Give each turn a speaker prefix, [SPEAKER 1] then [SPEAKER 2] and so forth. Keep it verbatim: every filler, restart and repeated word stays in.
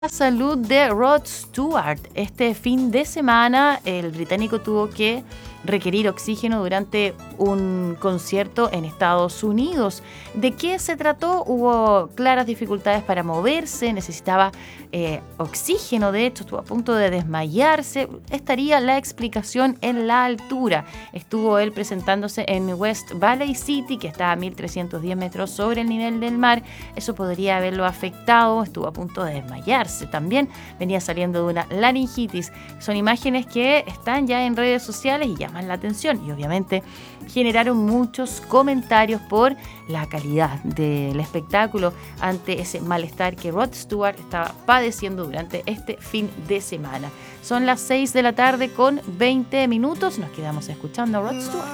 [SPEAKER 1] La salud de Rod Stewart. Este fin de semana el británico tuvo que requerir oxígeno durante un concierto en Estados Unidos. ¿De qué se trató? Hubo claras dificultades para moverse, necesitaba eh, oxígeno, de hecho estuvo a punto de desmayarse. Estaría la explicación en la altura. Estuvo él presentándose en West Valley City, que está a mil trescientos diez metros sobre el nivel del mar. Eso podría haberlo afectado, estuvo a punto de desmayarse. También venía saliendo de una laringitis. Son imágenes que están ya en redes sociales y llaman la atención, y obviamente generaron muchos comentarios por la calidad del espectáculo ante ese malestar que Rod Stewart estaba padeciendo durante este fin de semana. Son las seis de la tarde con veinte minutos. Nos quedamos escuchando a Rod Stewart.